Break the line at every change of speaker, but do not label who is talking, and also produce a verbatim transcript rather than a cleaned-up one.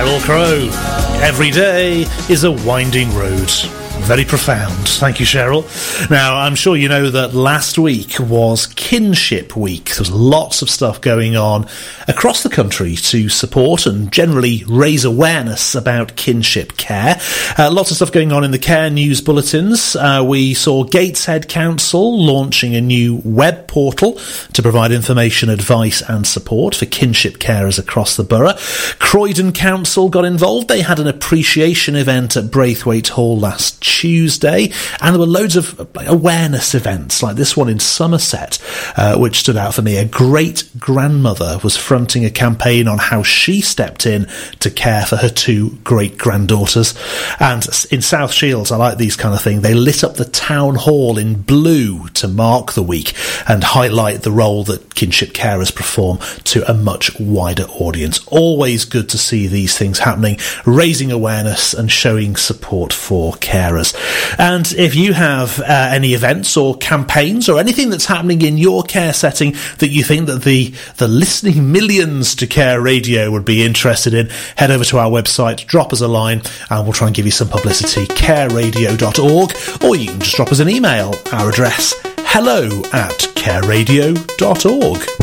Sheryl Crow. Every day is a winding road. Very profound. Thank you, Sheryl. Now, I'm sure you know that last week was Kinship Week. There was lots of stuff going on across the country to support and generally raise awareness about kinship care. Uh, lots of stuff going on in the care news bulletins. Uh, we saw Gateshead Council launching a new web portal to provide information, advice and support for kinship carers across the borough. Croydon Council got involved. They had an appreciation event at Braithwaite Hall last Tuesday, and there were loads of awareness events like this one in Somerset, uh, which stood out for me. A great grandmother was fronting a campaign on how she stepped in to care for her two great granddaughters. And in South Shields, I like these kind of things, they lit up the town hall in blue to mark the week and highlight the role that kinship carers perform to a much wider audience. Always good to see these things happening, raising awareness and showing support for carers. And if you have uh, any events or campaigns or anything that's happening in your care setting that you think that the, the listening millions to Care Radio would be interested in, head over to our website, drop us a line, and we'll try and give you some publicity, care radio dot org, or you can just drop us an email. Our address, hello at care radio dot org.